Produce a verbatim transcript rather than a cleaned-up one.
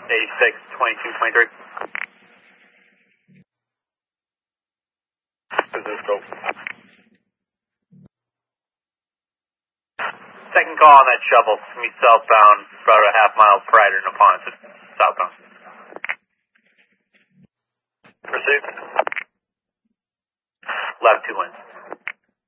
eighty-six, twenty-two, twenty-three. Francisco. Second call on that shovel. Me southbound, about a half mile prior to Neponset, southbound. Received. Left two winds.